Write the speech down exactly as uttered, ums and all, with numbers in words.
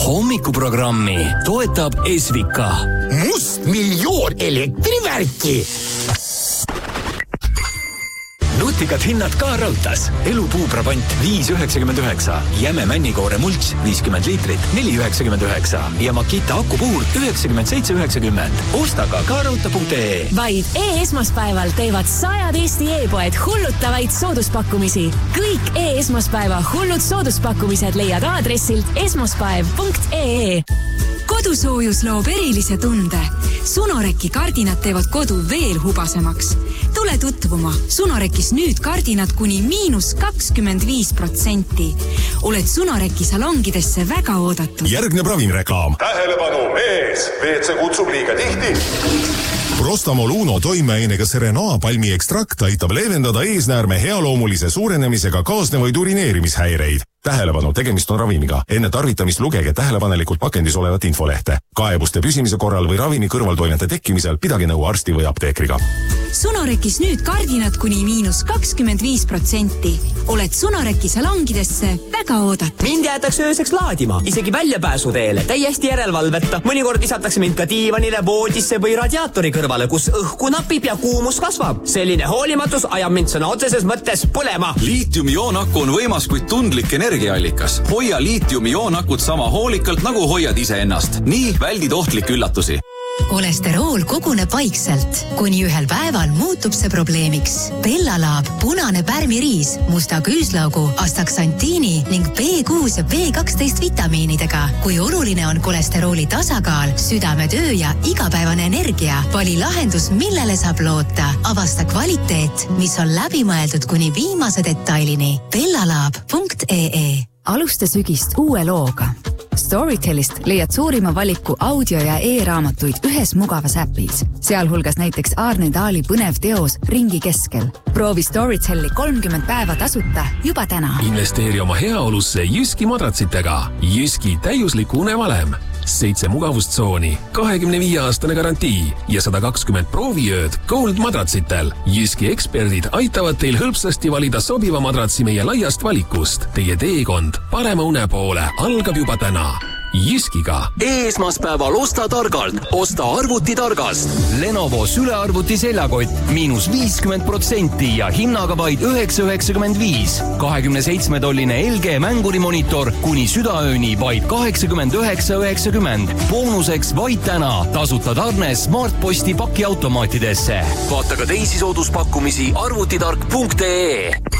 Hommikuprogrammi toetab Esvika. Must miljoon elektrivärki. Nutikad hinnad ka raudtas. Elupuubrabant viis üheksakümmend üheksa. Jäme männikoore mults viiskümmend liitrit neli üheksakümmend üheksa. Ja Makita akupuur üheksakümmend seitse üheksakümmend. Osta ka kaarauta punkt ee. Vaid e-esmaspäeval teevad sajad Eesti e-poed hullutavaid sooduspakkumisi. Kõik e-esmaspäeva hullud sooduspakkumised leiad aadressilt esmaspäev punkt ee. Kodusoojus loob erilise tunde. Sunoreki kardinad teevad kodu veel hubasemaks. Tule tutvuma. Sunorekis nüüd kardinad kuni miinus kakskümmend viis protsenti. Oled Sunoreki salongidesse väga oodatud. Järgneb ravimreklaam. Tähelepanu, mees! V C kutsub liiga tihti. Prostamol Uno toimeainega Serenaa palmi ekstrakt aitab leevendada eesnäärme healoomulise suurenemisega kaasnevaid urineerimishäireid. Tähelepanu, tegemist on ravimiga. Enne tarvitamist lugege tähelepanelikult pakendis olevat infolehte. Kaebuste püsimise korral või ravimi kõrvaltoimete tekkimisel pidage nõu arsti või apteekriga. Sunorekis nüüd kardinad kuni miinus kakskümmend viis protsenti. Oled Sunoreki salongidesse väga oodatud. Mind jäetakse ööseks laadima, isegi väljapääsuteele, täiesti järelevalveta. Mõnikord visatakse mind ka diivanile, voodisse või radiaatori kõrvale, kus õhku napib ja kuumus kasvab. Selline hoolimatus ajab mind sõna otseses mõttes põlema. Liitium-ioonakku on võimas, kuid tundlik energiaallikas. Hoia liitium-ioonakut sama hoolikalt, nagu hoiad ise ennast. Nii väldid ohtlikke üllatusi. Kolesterool koguneb vaikselt, kuni ühel päeval muutub see probleemiks. Bellalaab, punane pärmiriis, musta küüslaugu, astaksantiini ning B kuus ja B kaksteist vitamiinidega. Kui oluline on kolesterooli tasakaal, südametöö ja igapäevane energia, vali lahendus, millele saab loota. Avasta kvaliteet, mis on läbimõeldud kuni viimase detailini. bellalaab punkt ee. Alusta sügist uue looga. Storytelist leiad suurima valiku audio- ja e-raamatuid ühes mugavas äpis. Sealhulgas näiteks Aarne Taali põnev teos Ringi keskel. Proovi Storytelli kolmkümmend päeva tasuta juba täna. Investeeri oma heaolusse Jyski madratsitega. Jyski täiusliku unevalem. Seitse mugavustsooni, kahekümne viie aastane garantii ja sada kakskümmend prooviööd Gold madratsitel. Jyski eksperdid aitavad teil hõlpsasti valida sobiva madratsi meie laiast valikust. Teie teekond parema une poole algab juba täna. Jyskiga. Esmaspäeval osta targalt, osta arvuti targast. Lenovo sülearvuti seljakott miinus viiskümmend protsenti ja hinnaga vaid üheksa üheksakümmend viis. kahekümne seitsme tolline L G mängurimonitor kuni südaööni vaid kaheksakümmend üheksa üheksakümmend. Boonuseks vaid täna tasuta tarne Smartposti pakiautomaatidesse. Vaata ka teisi sooduspakkumisi arvutitark punkt ee.